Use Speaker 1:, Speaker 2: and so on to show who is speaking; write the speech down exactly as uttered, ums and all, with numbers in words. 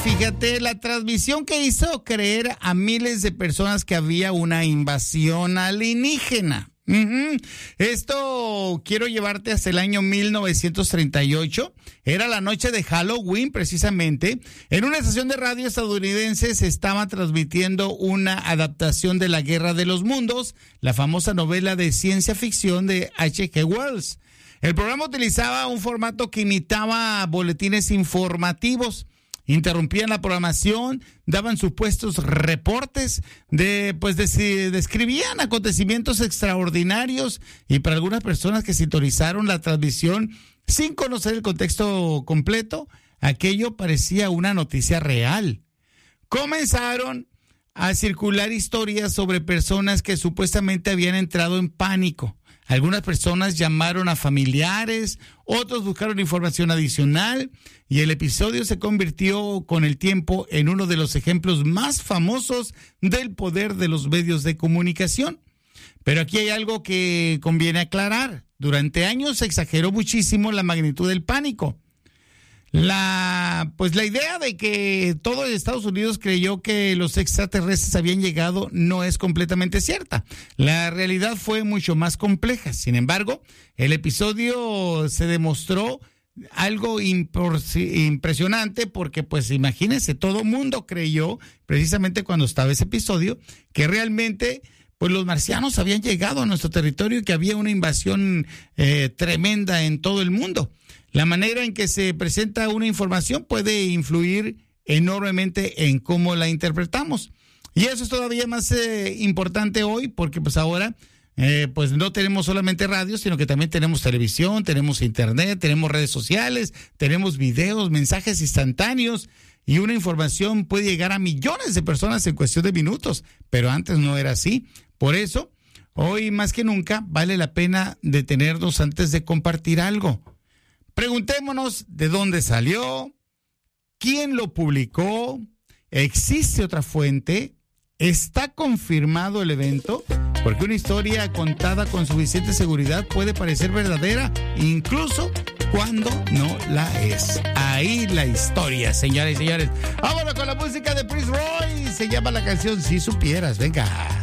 Speaker 1: fíjate, la transmisión que hizo creer a miles de personas que había una invasión alienígena. Uh-huh. Esto quiero llevarte hasta el año mil novecientos treinta y ocho. Era la noche de Halloween, precisamente. En una estación de radio estadounidense se estaba transmitiendo una adaptación de La Guerra de los Mundos, la famosa novela de ciencia ficción de H G Wells. El programa utilizaba un formato que imitaba boletines informativos. Interrumpían la programación, daban supuestos reportes, de, pues de, describían acontecimientos extraordinarios, y para algunas personas que sintonizaron la transmisión sin conocer el contexto completo, aquello parecía una noticia real. Comenzaron a circular historias sobre personas que supuestamente habían entrado en pánico. Algunas personas llamaron a familiares, otros buscaron información adicional, y el episodio se convirtió con el tiempo en uno de los ejemplos más famosos del poder de los medios de comunicación. Pero aquí hay algo que conviene aclarar. Durante años se exageró muchísimo la magnitud del pánico. La, pues la idea de que todo Estados Unidos creyó que los extraterrestres habían llegado no es completamente cierta. La realidad fue mucho más compleja. Sin embargo, el episodio se demostró algo impresionante porque, pues imagínense, todo mundo creyó, precisamente cuando estaba ese episodio, que realmente pues los marcianos habían llegado a nuestro territorio y que había una invasión eh, tremenda en todo el mundo. La manera en que se presenta una información puede influir enormemente en cómo la interpretamos. Y eso es todavía más eh, importante hoy porque pues ahora eh, pues no tenemos solamente radio, sino que también tenemos televisión, tenemos internet, tenemos redes sociales, tenemos videos, mensajes instantáneos, y una información puede llegar a millones de personas en cuestión de minutos, pero antes no era así. Por eso, hoy más que nunca vale la pena detenernos antes de compartir algo. Preguntémonos de dónde salió, quién lo publicó, existe otra fuente, está confirmado el evento, porque una historia contada con suficiente seguridad puede parecer verdadera, incluso cuando no la es. Ahí la historia, señores y señores. Vámonos con la música de Prince Royce, se llama la canción Si Supieras, venga.